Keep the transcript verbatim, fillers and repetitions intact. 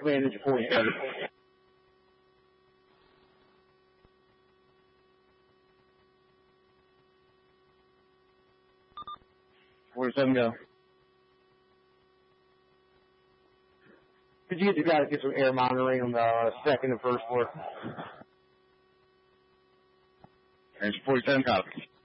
command engine forty-seven. forty-seven, go. Could you get the guy to get some air monitoring on the second and first floor? Engine forty-seven, copy.